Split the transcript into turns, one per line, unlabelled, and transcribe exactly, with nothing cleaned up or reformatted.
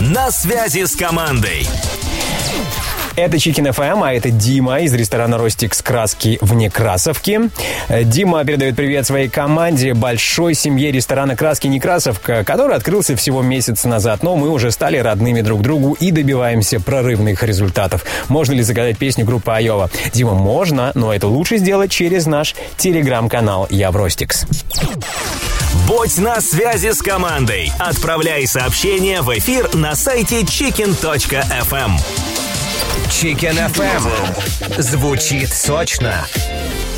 На связи с командой.
Это Chicken эф эм, а это Дима из ресторана «Ростикс» Краски в Некрасовке. Дима передает привет своей команде, большой семье ресторана «Краски Некрасовка», который открылся всего месяц назад, но мы уже стали родными друг другу и добиваемся прорывных результатов. Можно ли заказать песню группы Айова? Дима, можно, но это лучше сделать через наш телеграм-канал «Я в Ростикс».
Будь на связи с командой. Отправляй сообщение в эфир на сайте чикен точка эф эм.
Chicken эф эм. Звучит сочно.